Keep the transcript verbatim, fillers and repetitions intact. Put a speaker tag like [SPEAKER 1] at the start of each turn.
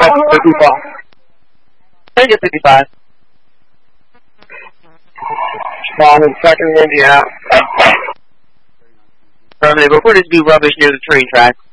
[SPEAKER 1] fifty-five.
[SPEAKER 2] Take it fifty-five.
[SPEAKER 1] Spawn in second, India.
[SPEAKER 2] Affirmative. Report is due rubbish near the train tracks.